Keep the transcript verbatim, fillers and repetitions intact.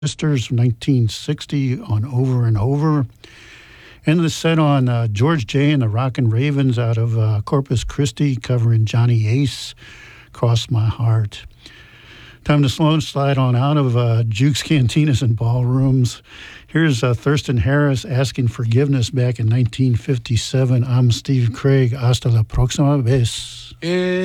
Sisters, nineteen sixty on Over and Over. And the set on uh, George J. and the Rockin' Ravens out of uh, Corpus Christi covering Johnny Ace, Cross My Heart. Time to slow and slide on out of uh, Jukes, Cantinas, and Ballrooms. Here's uh, Thurston Harris asking forgiveness back in nineteen fifty-seven. I'm Steve Craig. Hasta la próxima vez.